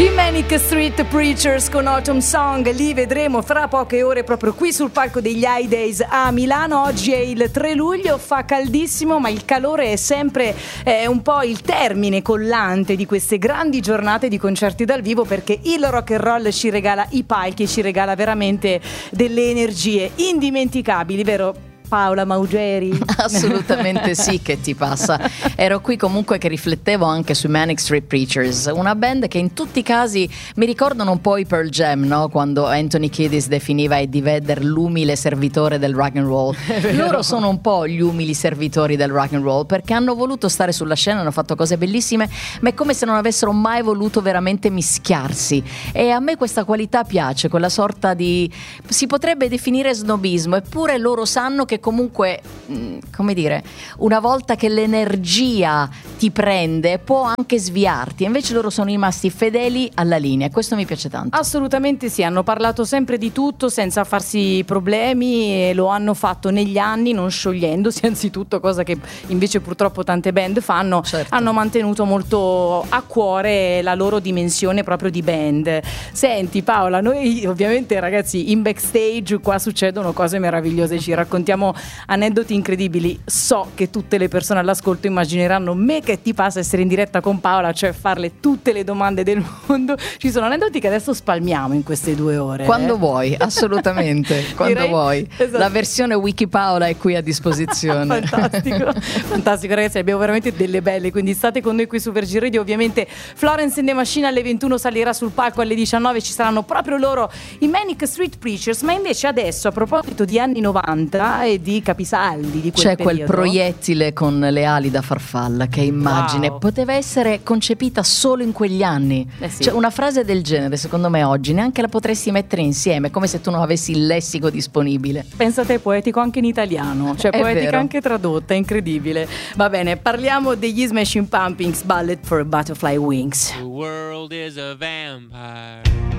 I Manic Street Preachers con Autumn Song, li vedremo fra poche ore proprio qui sul palco degli High Days a Milano. Oggi è il 3 luglio, fa caldissimo, ma il calore è sempre un po' il termine collante di queste grandi giornate di concerti dal vivo, perché il rock and roll ci regala i palchi, ci regala veramente delle energie indimenticabili, vero Paola Maugeri? Assolutamente sì, che ti passa. Ero qui comunque che riflettevo anche sui Manic Street Preachers, una band che in tutti i casi mi ricordano un po' i Pearl Jam, no? Quando Anthony Kiedis definiva Eddie Vedder l'umile servitore del rock and roll. Loro sono un po' gli umili servitori del rock and roll, perché hanno voluto stare sulla scena, hanno fatto cose bellissime, ma è come se non avessero mai voluto veramente mischiarsi. E a me questa qualità piace, quella sorta di, si potrebbe definire snobismo, eppure loro sanno che comunque, come dire, una volta che l'energia ti prende può anche sviarti, invece loro sono rimasti fedeli alla linea e questo mi piace tanto. Assolutamente sì, hanno parlato sempre di tutto senza farsi problemi e lo hanno fatto negli anni, non sciogliendosi anzitutto, cosa che invece purtroppo tante band fanno. Certo. Hanno mantenuto molto a cuore la loro dimensione proprio di band. Senti Paola, noi ovviamente ragazzi in backstage qua succedono cose meravigliose, ci raccontiamo aneddoti incredibili. So che tutte le persone all'ascolto immagineranno me che ti passa essere in diretta con Paola, cioè farle tutte le domande del mondo. Ci sono aneddoti che adesso spalmiamo in queste 2 ore. Quando vuoi, assolutamente, quando Direi, vuoi. esatto. La versione Wiki Paola è qui a disposizione. Fantastico, fantastico ragazzi, abbiamo veramente delle belle, quindi state con noi qui su Virgin Radio. Ovviamente Florence and the Machine alle 21 salirà sul palco, alle 19 ci saranno proprio loro, i Manic Street Preachers. Ma invece adesso, a proposito di anni 90 e di capisaldi di quel C'è periodo, quel proiettile con le ali da farfalla, che immagine, wow, poteva essere concepita solo in quegli anni. Sì. Cioè, una frase del genere secondo me oggi neanche la potresti mettere insieme, come se tu non avessi il lessico disponibile. Pensate, è poetico anche in italiano, cioè È poetica vero. anche tradotta, incredibile. Va bene, parliamo degli Smashing Pumpkins, Ballet for Butterfly Wings. The world is a vampire.